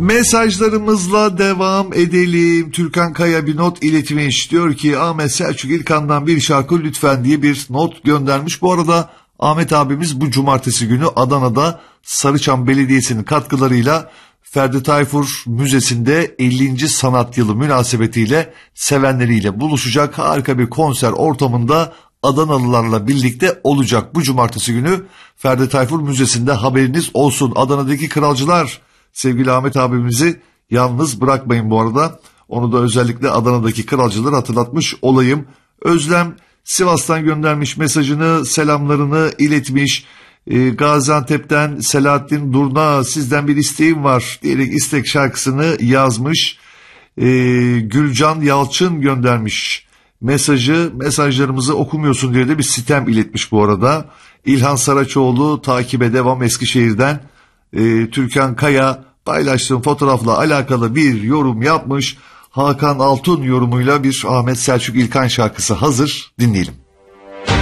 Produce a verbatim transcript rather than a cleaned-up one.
Mesajlarımızla devam edelim. Türkan Kaya bir not iletmiş. Diyor ki Ahmet Selçuk İlkan'dan bir şarkı lütfen diye bir not göndermiş. Bu arada Ahmet abimiz bu cumartesi günü Adana'da Sarıçam Belediyesi'nin katkılarıyla Ferdi Tayfur Müzesi'nde ellinci sanat yılı münasebetiyle sevenleriyle buluşacak. Harika bir konser ortamında Adanalılarla birlikte olacak bu cumartesi günü Ferdi Tayfur Müzesi'nde, haberiniz olsun. Adana'daki kralcılar, sevgili Ahmet abimizi yalnız bırakmayın bu arada. Onu da özellikle Adana'daki kralcıları hatırlatmış olayım. Özlem Sivas'tan göndermiş mesajını, selamlarını iletmiş. Ee, Gaziantep'ten Selahattin Durna, sizden bir isteğim var diyerek istek şarkısını yazmış. Ee, Gülcan Yalçın göndermiş mesajı. Mesajlarımızı okumuyorsun diye de bir sitem iletmiş bu arada. İlhan Saraçoğlu takibe devam Eskişehir'den. Ee, Türkan Kaya paylaştığım fotoğrafla alakalı bir yorum yapmış. Hakan Altun yorumuyla bir Ahmet Selçuk İlkan şarkısı hazır, dinleyelim.